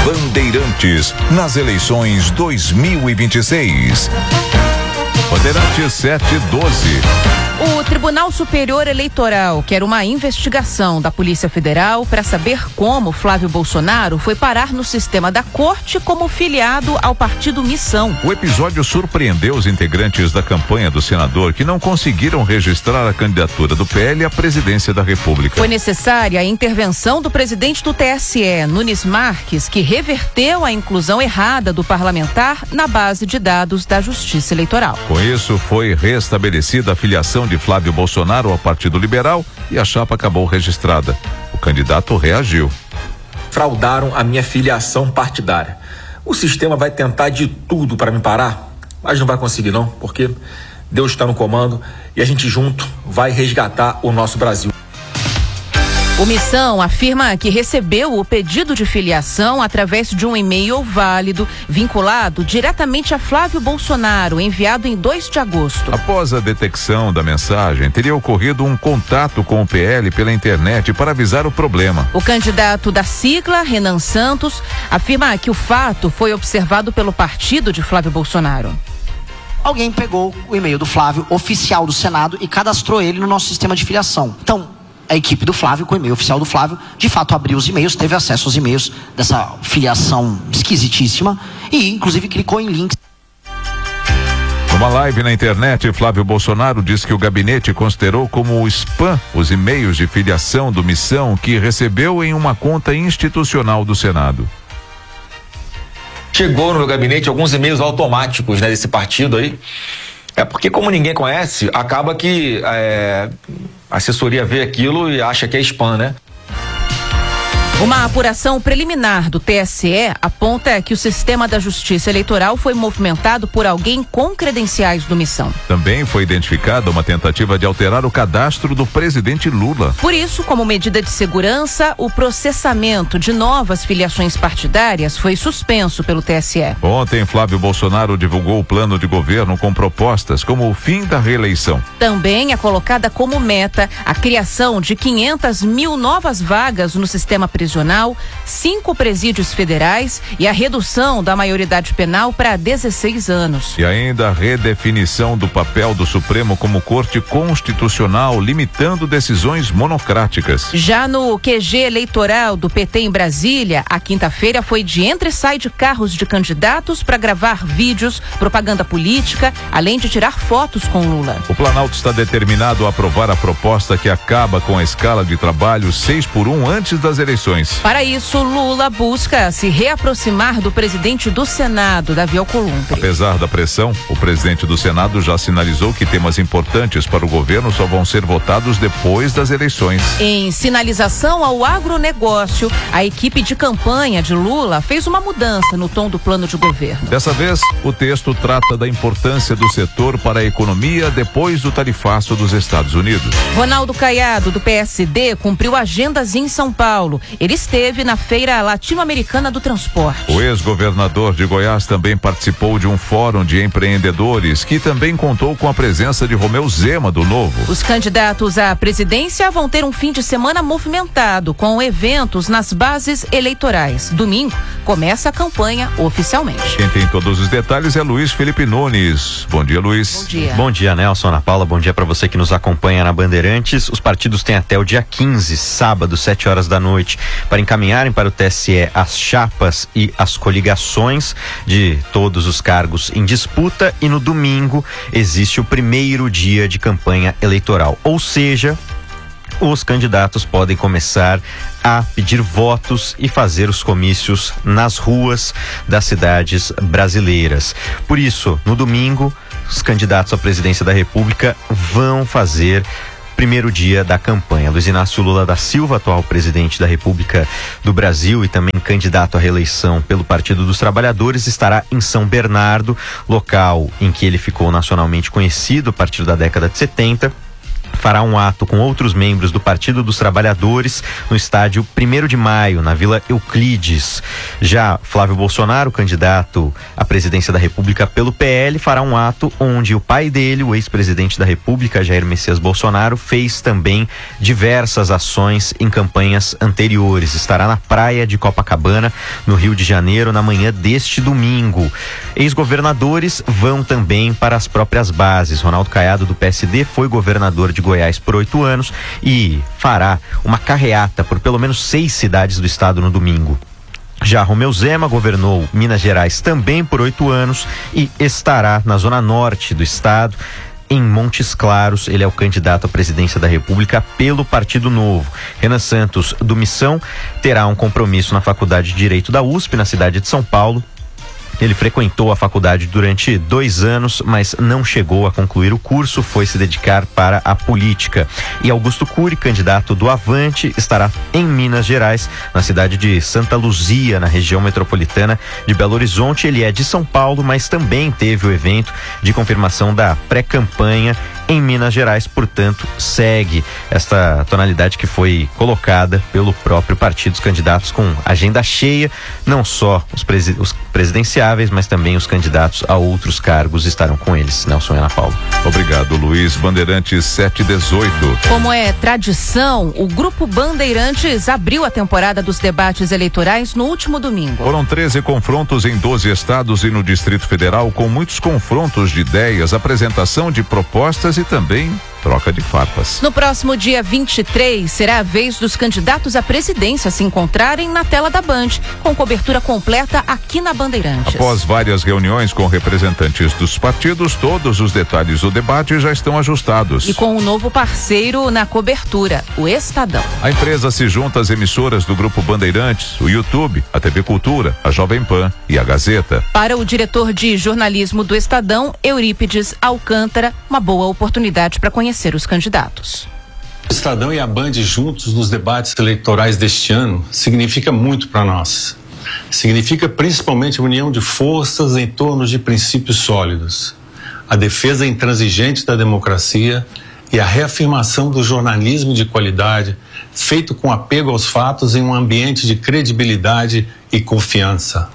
Bandeirantes nas eleições 2026. Bandeirantes 712. O Tribunal Superior Eleitoral quer uma investigação da Polícia Federal para saber como Flávio Bolsonaro foi parar no sistema da corte como filiado ao partido Missão. O episódio surpreendeu os integrantes da campanha do senador que não conseguiram registrar a candidatura do PL à presidência da República. Foi necessária a intervenção do presidente do TSE, Nunes Marques, que reverteu a inclusão errada do parlamentar na base de dados da Justiça Eleitoral. Com isso, foi restabelecida a filiação de Flávio Bolsonaro ao Partido Liberal e a chapa acabou registrada. O candidato reagiu. Fraudaram a minha filiação partidária. O sistema vai tentar de tudo para me parar, mas não vai conseguir não, porque Deus está no comando e a gente junto vai resgatar o nosso Brasil. O Missão afirma que recebeu o pedido de filiação através de um e-mail válido vinculado diretamente a Flávio Bolsonaro, enviado em 2 de agosto. Após a detecção da mensagem, teria ocorrido um contato com o PL pela internet para avisar o problema. O candidato da sigla, Renan Santos, afirma que o fato foi observado pelo partido de Flávio Bolsonaro. Alguém pegou o e-mail do Flávio, oficial do Senado, e cadastrou ele no nosso sistema de filiação. Então, a equipe do Flávio, com o e-mail oficial do Flávio, de fato abriu os e-mails, teve acesso aos e-mails dessa filiação esquisitíssima e, inclusive, clicou em links. Numa live na internet, Flávio Bolsonaro disse que o gabinete considerou como spam os e-mails de filiação do Missão que recebeu em uma conta institucional do Senado. Chegou no meu gabinete alguns e-mails automáticos, né, desse partido aí. É porque, como ninguém conhece, acaba que a assessoria vê aquilo e acha que é spam, né? Uma apuração preliminar do TSE aponta que o sistema da Justiça Eleitoral foi movimentado por alguém com credenciais do Missão. Também foi identificada uma tentativa de alterar o cadastro do presidente Lula. Por isso, como medida de segurança, o processamento de novas filiações partidárias foi suspenso pelo TSE. Ontem, Flávio Bolsonaro divulgou o plano de governo com propostas como o fim da reeleição. Também é colocada como meta a criação de 500 mil novas vagas no sistema prisional, 5 presídios federais e a redução da maioridade penal para 16 anos. E ainda a redefinição do papel do Supremo como corte constitucional, limitando decisões monocráticas. Já no QG eleitoral do PT em Brasília, a quinta-feira foi de entra e sai de carros de candidatos para gravar vídeos, propaganda política, além de tirar fotos com Lula. O Planalto está determinado a aprovar a proposta que acaba com a escala de trabalho 6x1 antes das eleições. Para isso, Lula busca se reaproximar do presidente do Senado, Davi Alcolumbre. Apesar da pressão, o presidente do Senado já sinalizou que temas importantes para o governo só vão ser votados depois das eleições. Em sinalização ao agronegócio, a equipe de campanha de Lula fez uma mudança no tom do plano de governo. Dessa vez, o texto trata da importância do setor para a economia depois do tarifaço dos Estados Unidos. Ronaldo Caiado, do PSD, cumpriu agendas em São Paulo. Ele esteve na Feira Latino-Americana do Transporte. O ex-governador de Goiás também participou de um fórum de empreendedores que também contou com a presença de Romeu Zema, do Novo. Os candidatos à presidência vão ter um fim de semana movimentado, com eventos nas bases eleitorais. Domingo, começa a campanha oficialmente. Quem tem todos os detalhes é Luiz Felipe Nunes. Bom dia, Luiz. Bom dia. Bom dia, Nelson, Ana Paula. Bom dia para você que nos acompanha na Bandeirantes. Os partidos têm até o dia 15, sábado, 7 horas da noite, para encaminharem para o TSE as chapas e as coligações de todos os cargos em disputa, e no domingo existe o primeiro dia de campanha eleitoral, ou seja, os candidatos podem começar a pedir votos e fazer os comícios nas ruas das cidades brasileiras. Por isso, no domingo, os candidatos à presidência da República vão fazer primeiro dia da campanha. Luiz Inácio Lula da Silva, atual presidente da República do Brasil e também candidato à reeleição pelo Partido dos Trabalhadores, estará em São Bernardo, local em que ele ficou nacionalmente conhecido a partir da década de 70. fará um ato com outros membros do Partido dos Trabalhadores no estádio 1º de Maio, na Vila Euclides. Já Flávio Bolsonaro, candidato à presidência da República pelo PL, fará um ato onde o pai dele, o ex-presidente da República, Jair Messias Bolsonaro, fez também diversas ações em campanhas anteriores. Estará na praia de Copacabana, no Rio de Janeiro, na manhã deste domingo. Ex-governadores vão também para as próprias bases. Ronaldo Caiado, do PSD, foi governador de Goiás por 8 anos e fará uma carreata por pelo menos 6 cidades do estado no domingo. Já Romeu Zema governou Minas Gerais também por 8 anos e estará na zona norte do estado, em Montes Claros. Ele é o candidato à presidência da República pelo Partido Novo. Renan Santos, do Missão, terá um compromisso na Faculdade de Direito da USP, na cidade de São Paulo. Ele frequentou a faculdade durante 2 anos, mas não chegou a concluir o curso, foi se dedicar para a política. E Augusto Cury, candidato do Avante, estará em Minas Gerais, na cidade de Santa Luzia, na região metropolitana de Belo Horizonte. Ele é de São Paulo, mas também teve o evento de confirmação da pré-campanha em Minas Gerais, portanto, segue esta tonalidade que foi colocada pelo próprio partido. Os candidatos com agenda cheia, não só os presidenciáveis, mas também os candidatos a outros cargos estarão com eles. Nelson e Ana Paula. Obrigado, Luiz. Bandeirantes 718. Como é tradição, o Grupo Bandeirantes abriu a temporada dos debates eleitorais no último domingo. Foram 13 confrontos em 12 estados e no Distrito Federal, com muitos confrontos de ideias, apresentação de propostas e também troca de farpas. No próximo dia 23, será a vez dos candidatos à presidência se encontrarem na tela da Band, com cobertura completa aqui na Bandeirantes. Após várias reuniões com representantes dos partidos, todos os detalhes do debate já estão ajustados. E com um novo parceiro na cobertura, o Estadão. A empresa se junta às emissoras do Grupo Bandeirantes, o YouTube, a TV Cultura, a Jovem Pan e a Gazeta. Para o diretor de jornalismo do Estadão, Eurípides Alcântara, uma boa oportunidade para conhecer os candidatos. O Estadão e a Band juntos nos debates eleitorais deste ano significa muito para nós. Significa principalmente a união de forças em torno de princípios sólidos, a defesa intransigente da democracia e a reafirmação do jornalismo de qualidade, feito com apego aos fatos em um ambiente de credibilidade e confiança.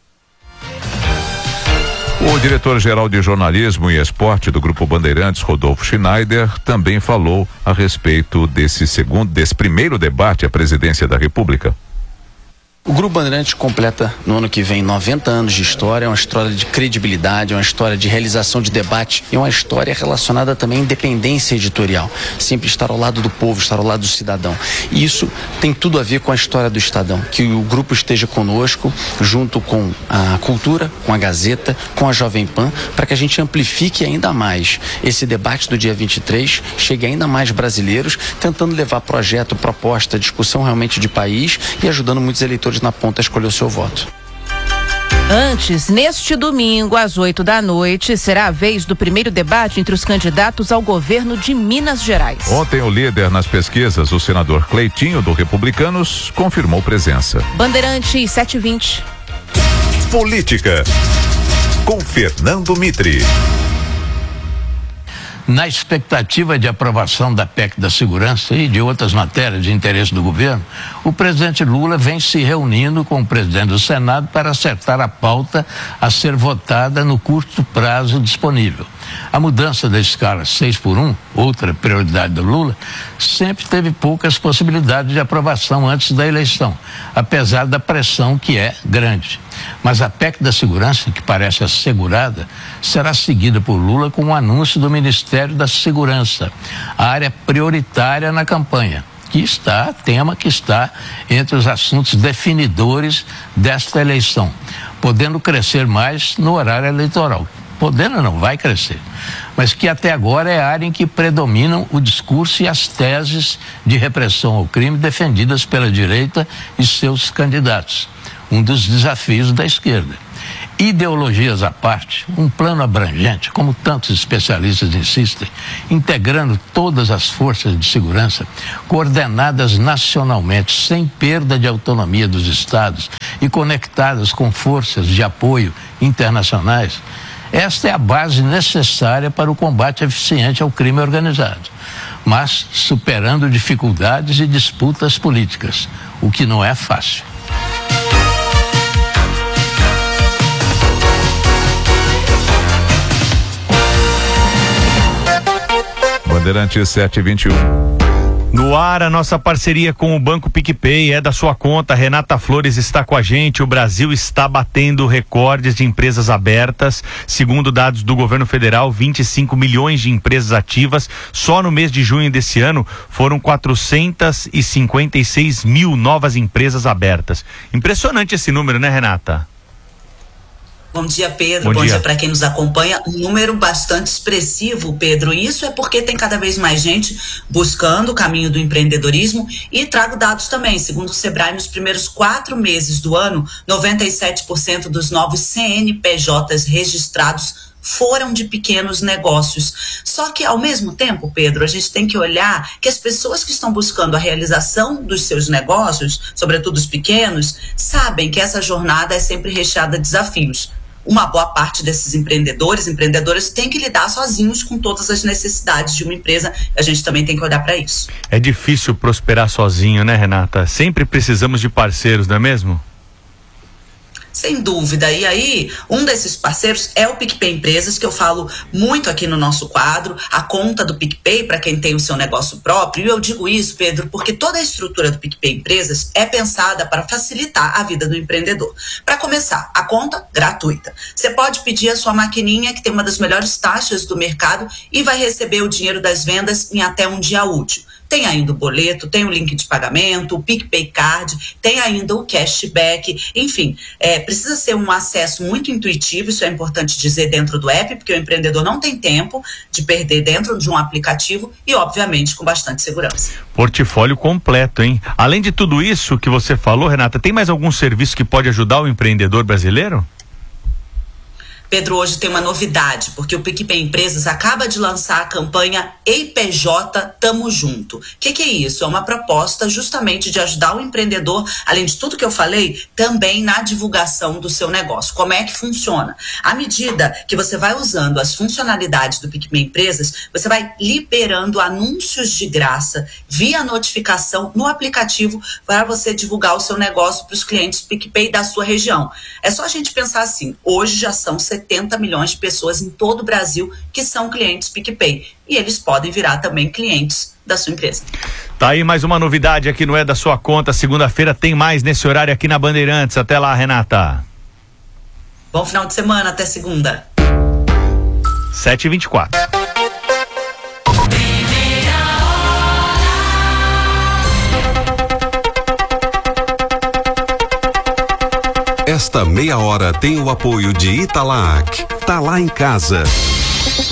O diretor-geral de jornalismo e esporte do Grupo Bandeirantes, Rodolfo Schneider, também falou a respeito desse primeiro debate à presidência da República. O Grupo Bandeirantes completa no ano que vem 90 anos de história, é uma história de credibilidade, é uma história de realização de debate e uma história relacionada também à independência editorial. Sempre estar ao lado do povo, estar ao lado do cidadão. E isso tem tudo a ver com a história do Estadão, que o grupo esteja conosco, junto com a Cultura, com a Gazeta, com a Jovem Pan, para que a gente amplifique ainda mais esse debate do dia 23, chegue ainda mais brasileiros, tentando levar projeto, proposta, discussão realmente de país e ajudando muitos eleitores na ponta a escolher o seu voto. Antes, neste domingo, às 20h, será a vez do primeiro debate entre os candidatos ao governo de Minas Gerais. Ontem, o líder nas pesquisas, o senador Cleitinho, do Republicanos, confirmou presença. Bandeirantes 720. Política, com Fernando Mitre. Na expectativa de aprovação da PEC da Segurança e de outras matérias de interesse do governo, o presidente Lula vem se reunindo com o presidente do Senado para acertar a pauta a ser votada no curto prazo disponível. A mudança da escala 6x1, outra prioridade do Lula, sempre teve poucas possibilidades de aprovação antes da eleição, apesar da pressão que é grande. Mas a PEC da Segurança, que parece assegurada, será seguida por Lula com um anúncio do Ministério da Segurança, a área prioritária na campanha, tema que está entre os assuntos definidores desta eleição, podendo crescer mais no horário eleitoral. Podendo não, vai crescer, mas que até agora é a área em que predominam o discurso e as teses de repressão ao crime defendidas pela direita e seus candidatos. Um dos desafios da esquerda. Ideologias à parte, um plano abrangente, como tantos especialistas insistem, integrando todas as forças de segurança, coordenadas nacionalmente, sem perda de autonomia dos estados e conectadas com forças de apoio internacionais. Esta é a base necessária para o combate eficiente ao crime organizado. mas superando dificuldades e disputas políticas, o que não é fácil. Bandeirantes 721. No ar, a nossa parceria com o Banco PicPay é da sua conta. Renata Flores está com a gente. O Brasil está batendo recordes de empresas abertas. Segundo dados do governo federal, 25 milhões de empresas ativas. Só no mês de junho desse ano foram 456 mil novas empresas abertas. Impressionante esse número, né, Renata? Bom dia, Pedro. Bom dia para quem nos acompanha. Um número bastante expressivo, Pedro. Isso é porque tem cada vez mais gente buscando o caminho do empreendedorismo, e trago dados também. Segundo o Sebrae, nos primeiros 4 meses do ano, 97% dos novos CNPJs registrados foram de pequenos negócios. Só que, ao mesmo tempo, Pedro, a gente tem que olhar que as pessoas que estão buscando a realização dos seus negócios, sobretudo os pequenos, sabem que essa jornada é sempre recheada de desafios. Uma boa parte desses empreendedoras tem que lidar sozinhos com todas as necessidades de uma empresa. A gente também tem que olhar para isso. É difícil prosperar sozinho, né, Renata? Sempre precisamos de parceiros, não é mesmo? Sem dúvida. E aí, um desses parceiros é o PicPay Empresas, que eu falo muito aqui no nosso quadro, a conta do PicPay para quem tem o seu negócio próprio. E eu digo isso, Pedro, porque toda a estrutura do PicPay Empresas é pensada para facilitar a vida do empreendedor. Para começar, a conta gratuita. Você pode pedir a sua maquininha, que tem uma das melhores taxas do mercado, e vai receber o dinheiro das vendas em até um dia útil. Tem ainda o boleto, tem o link de pagamento, o PicPay Card, tem ainda o cashback, enfim, precisa ser um acesso muito intuitivo, isso é importante dizer dentro do app, porque o empreendedor não tem tempo de perder dentro de um aplicativo e, obviamente, com bastante segurança. Portfólio completo, hein? Além de tudo isso que você falou, Renata, tem mais algum serviço que pode ajudar o empreendedor brasileiro? Pedro, hoje tem uma novidade, porque o PicPay Empresas acaba de lançar a campanha EIPJ Tamo Junto. O que é isso? É uma proposta justamente de ajudar o empreendedor, além de tudo que eu falei, também na divulgação do seu negócio. Como é que funciona? À medida que você vai usando as funcionalidades do PicPay Empresas, você vai liberando anúncios de graça via notificação no aplicativo para você divulgar o seu negócio para os clientes PicPay da sua região. É só a gente pensar assim, hoje já são 70 milhões de pessoas em todo o Brasil que são clientes PicPay. E eles podem virar também clientes da sua empresa. Tá aí mais uma novidade aqui no É da Sua Conta. Segunda-feira tem mais nesse horário aqui na Bandeirantes. Até lá, Renata. Bom final de semana, até segunda. 7h24. Esta meia hora tem o apoio de Italac. Tá lá em casa.